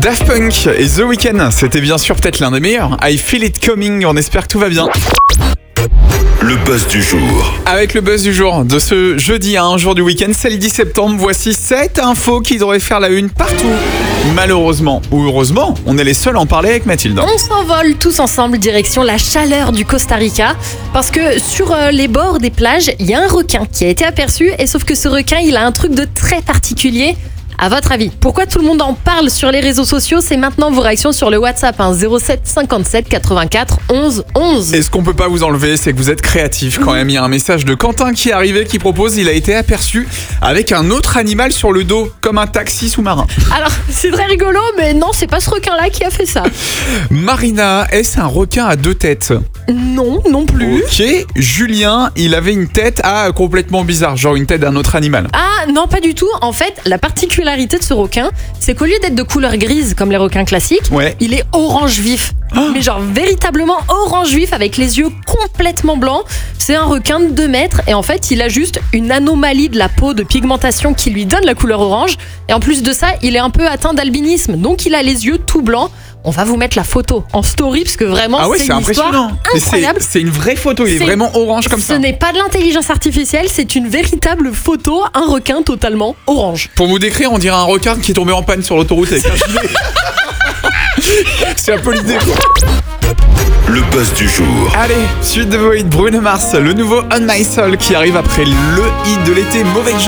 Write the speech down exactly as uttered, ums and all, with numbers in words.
Daft Punk et The Weeknd, c'était bien sûr peut-être l'un des meilleurs. I Feel It Coming, on espère que tout va bien. Le buzz du jour. Avec le buzz du jour de ce jeudi, un jour du week-end, c'est le dix septembre. Voici sept infos qui devraient faire la une partout. Malheureusement ou heureusement, on est les seuls à en parler avec Mathilde. On s'envole tous ensemble direction la chaleur du Costa Rica parce que sur euh, les bords des plages, il y a un requin qui a été aperçu et sauf que ce requin, il a un truc de très particulier. À votre avis, pourquoi tout le monde en parle sur les réseaux sociaux? C'est maintenant vos réactions sur le WhatsApp, hein, zéro sept cinquante-sept quatre-vingt-quatre onze onze. Et ce qu'on peut pas vous enlever, c'est que vous êtes créatif quand même. Il y a un message de Quentin qui est arrivé qui propose, il a été aperçu avec un autre animal sur le dos, comme un taxi sous-marin. Alors, c'est très rigolo, mais non, c'est pas ce requin-là qui a fait ça. Marina, est-ce un requin à deux têtes? Non, non plus. Ok, Julien, il avait une tête ah, complètement bizarre, genre une tête d'un autre animal. Ah non, pas du tout. En fait, la particularité de ce requin, c'est qu'au lieu d'être de couleur grise comme les requins classiques, Ouais. il est orange vif. Oh. Mais genre véritablement orange vif avec les yeux complètement blancs. C'est un requin de deux mètres et en fait, il a juste une anomalie de la peau de pigmentation qui lui donne la couleur orange. Et en plus de ça, il est un peu atteint d'albinisme. Donc il a les yeux tout blancs. On va vous mettre la photo en story parce que vraiment Ah ouais, c'est c'est une histoire impressionnant. Mais c'est- incroyable. C'est une vraie photo, il est C'est- vraiment orange comme Ce ça. n'est pas de l'intelligence artificielle, c'est une véritable photo, un requin totalement orange. Pour vous décrire, on dirait un requin qui est tombé en panne sur l'autoroute avec un gilet. C'est un peu l'idée quoi. Le buzz du jour. Allez, suite de vos hits, Bruno Mars, le nouveau On My Soul qui arrive après le hit de l'été, Mauvais jeu.